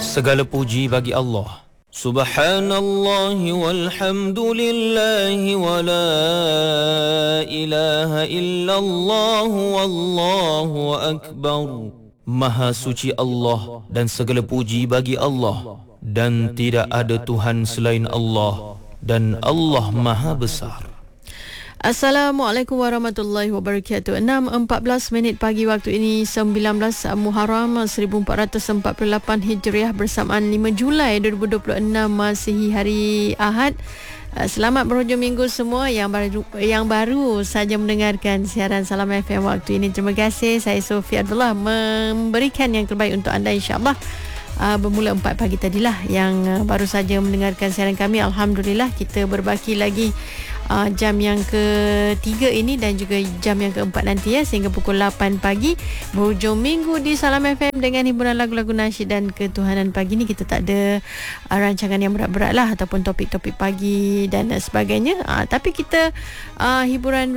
Segala puji bagi Allah. Subhanallah walhamdulillah wa la ilaha illallah wallahu akbar. Maha suci Allah dan segala puji bagi Allah, dan tidak ada Tuhan selain Allah, dan Allah Maha Besar. Assalamualaikum warahmatullahi wabarakatuh. 6.14 minit pagi waktu ini, 19 Muharram 1448 Hijriah bersamaan 5 Julai 2026 Masihi, hari Ahad. Selamat berhujung minggu semua yang baru saja mendengarkan siaran Salam FM waktu ini. Terima kasih. Saya Sofia Abdullah memberikan yang terbaik untuk anda, insya-Allah. Bermula 4 pagi tadilah yang baru saja mendengarkan siaran kami. Alhamdulillah, kita berbaki lagi jam yang ketiga ini dan juga jam yang keempat nanti ya, sehingga pukul 8 pagi berhujung minggu di Salam FM dengan hiburan lagu-lagu nasyid dan ketuhanan. Pagi ni kita tak ada rancangan yang berat-berat lah ataupun topik-topik pagi dan sebagainya, tapi kita hiburan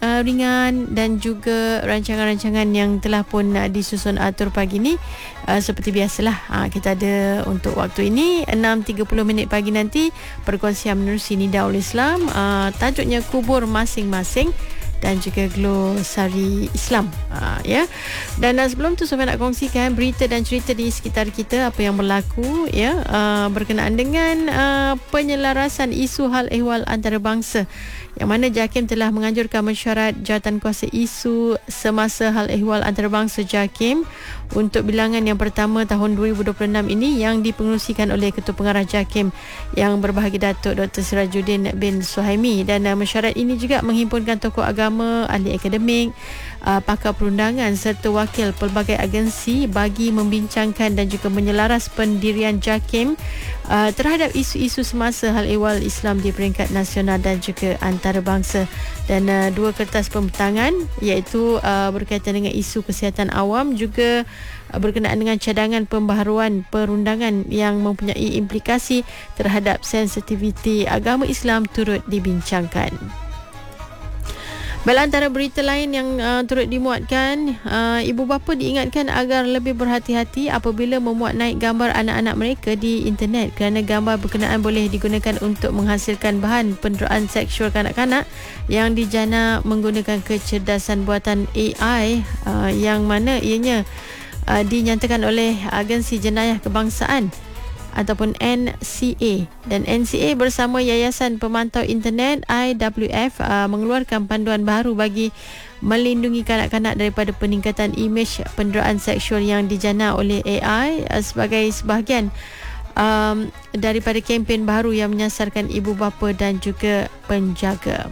ringan dan juga rancangan-rancangan yang telah pun disusun atur pagi ni. Seperti biasalah, kita ada untuk waktu ini 6.30 minit pagi nanti perkongsian menerusi Nidaul Islam, tajuknya Kubur Masing-Masing, dan juga glosari Islam, ya. Dan sebelum tu saya nak kongsikan berita dan cerita di sekitar kita, apa yang berlaku ya, berkenaan dengan penyelarasan isu hal ehwal antarabangsa, yang mana JAKIM telah menganjurkan mesyuarat jawatankuasa isu semasa hal ehwal antarabangsa JAKIM untuk bilangan yang pertama tahun 2026 ini, yang dipengerusikan oleh Ketua Pengarah JAKIM yang berbahagia Datuk Dr. Sirajuddin bin Suhaimi. Dan mesyuarat ini juga menghimpunkan tokoh agama, ahli akademik, pakar perundangan serta wakil pelbagai agensi bagi membincangkan dan juga menyelaras pendirian JAKIM terhadap isu-isu semasa hal ehwal Islam di peringkat nasional dan juga antarabangsa. Dan dua kertas pembentangan, iaitu berkaitan dengan isu kesihatan awam, juga berkenaan dengan cadangan pembaharuan perundangan yang mempunyai implikasi terhadap sensitiviti agama Islam, turut dibincangkan. Baiklah, antara berita lain yang turut dimuatkan, ibu bapa diingatkan agar lebih berhati-hati apabila memuat naik gambar anak-anak mereka di internet, kerana gambar berkenaan boleh digunakan untuk menghasilkan bahan penderaan seksual kanak-kanak yang dijana menggunakan kecerdasan buatan AI, yang mana ianya dinyatakan oleh Agensi Jenayah Kebangsaan ataupun NCA. Dan NCA bersama Yayasan Pemantau Internet IWF mengeluarkan panduan baru bagi melindungi kanak-kanak daripada peningkatan imej penderaan seksual yang dijana oleh AI, sebagai sebahagian daripada kempen baru yang menyasarkan ibu bapa dan juga penjaga.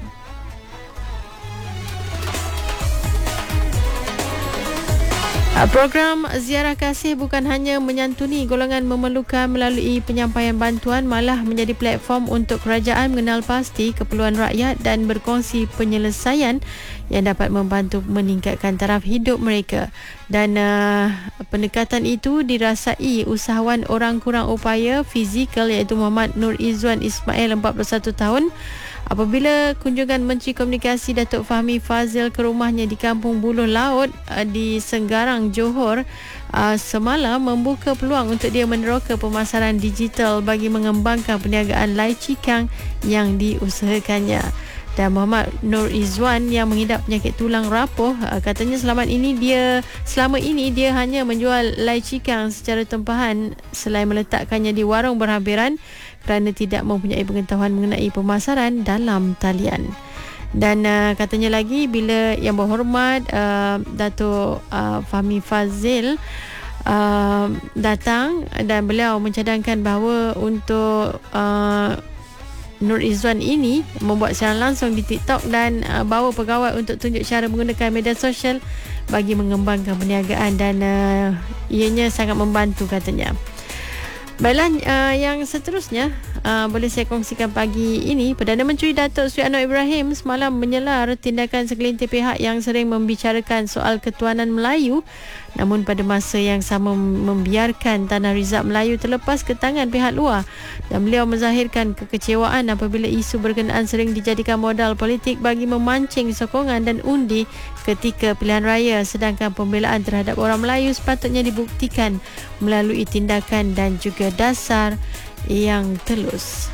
Program Ziarah Kasih bukan hanya menyantuni golongan memerlukan melalui penyampaian bantuan, malah menjadi platform untuk kerajaan mengenal pasti keperluan rakyat dan berkongsi penyelesaian yang dapat membantu meningkatkan taraf hidup mereka. Dan pendekatan itu dirasai usahawan orang kurang upaya fizikal, iaitu Muhammad Nur Izzuan Ismail, 41 tahun, apabila kunjungan Menteri Komunikasi Datuk Fahmi Fazil ke rumahnya di Kampung Buluh Laut di Senggarang, Johor semalam, membuka peluang untuk dia meneroka pemasaran digital bagi mengembangkan perniagaan lai cikang yang diusahakannya. Dan Muhammad Nur Izzuan yang mengidap penyakit tulang rapuh, katanya selama ini dia hanya menjual lai cikang secara tempahan selain meletakkannya di warung berhampiran kerana tidak mempunyai pengetahuan mengenai pemasaran dalam talian. Dan katanya lagi, bila Yang Berhormat Datuk Fahmi Fazil datang, dan beliau mencadangkan bahawa untuk Nur Izzuan ini membuat siaran langsung di TikTok dan bawa pegawai untuk tunjuk cara menggunakan media sosial bagi mengembangkan perniagaan, dan ianya sangat membantu katanya. Baiklah, yang seterusnya, boleh saya kongsikan pagi ini. Perdana Menteri Datuk Seri Anwar Ibrahim semalam menyelar tindakan segelintir pihak yang sering membicarakan soal ketuanan Melayu, namun pada masa yang sama membiarkan tanah rizab Melayu terlepas ke tangan pihak luar. Dan beliau menzahirkan kekecewaan apabila isu berkenaan sering dijadikan modal politik bagi memancing sokongan dan undi ketika pilihan raya, sedangkan pembelaan terhadap orang Melayu sepatutnya dibuktikan melalui tindakan dan juga dasar yang telus.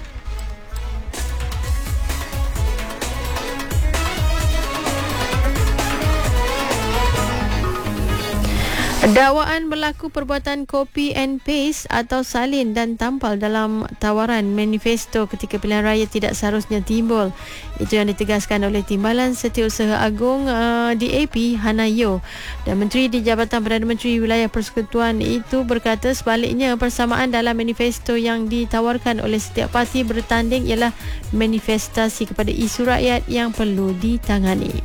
Dakwaan berlaku perbuatan copy and paste atau salin dan tampal dalam tawaran manifesto ketika pilihan raya tidak seharusnya timbul. Itu yang ditegaskan oleh Timbalan Setiausaha Agung DAP Hana Yeo. Dan Menteri di Jabatan Perdana Menteri Wilayah Persekutuan itu berkata sebaliknya, persamaan dalam manifesto yang ditawarkan oleh setiap parti bertanding ialah manifestasi kepada isu rakyat yang perlu ditangani.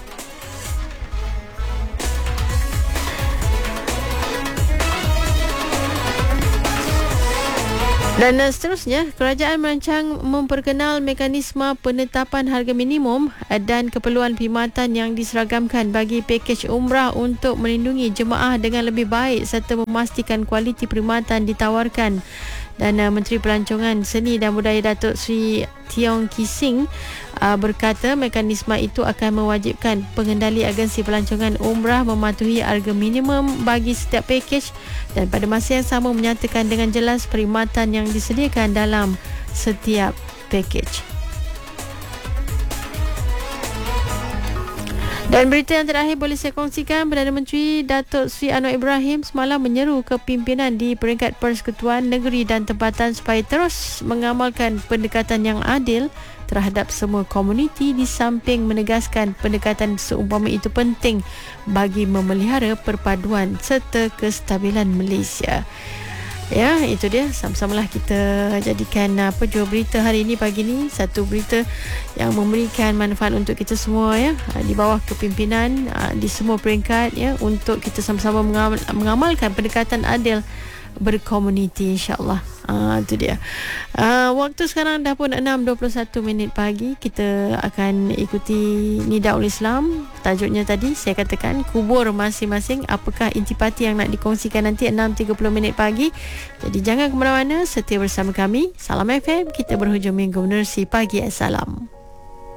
Dan seterusnya, kerajaan merancang memperkenal mekanisme penetapan harga minimum dan keperluan perkhidmatan yang diseragamkan bagi pakej umrah untuk melindungi jemaah dengan lebih baik serta memastikan kualiti perkhidmatan ditawarkan. Dan Menteri Pelancongan Seni dan Budaya Datuk Seri Tiong Kising berkata mekanisme itu akan mewajibkan pengendali agensi pelancongan umrah mematuhi harga minimum bagi setiap pakej dan pada masa yang sama menyatakan dengan jelas perkhidmatan yang disediakan dalam setiap pakej. Dan berita yang terakhir boleh saya kongsikan, Perdana Menteri Datuk Seri Anwar Ibrahim semalam menyeru kepimpinan di peringkat persekutuan negeri dan tempatan supaya terus mengamalkan pendekatan yang adil terhadap semua komuniti di samping menegaskan pendekatan seumpama itu penting bagi memelihara perpaduan serta kestabilan Malaysia. Ya, itu dia. Sama-samalah kita jadikan jua berita hari ini pagi ni satu berita yang memberikan manfaat untuk kita semua, ya, di bawah kepimpinan di semua peringkat, ya, untuk kita sama-sama mengamalkan pendekatan adil berkomuniti, insya-Allah. Itu dia. Waktu sekarang dah pun 6.21 pagi. Kita akan ikuti Nidaul Islam. Tajuknya tadi saya katakan kubur masing-masing. Apakah intipati yang nak dikongsikan nanti 6.30 pagi. Jadi jangan ke mana-mana, setia bersama kami. Salam FM, kita berhujung minggu menerusi pagi. Assalam.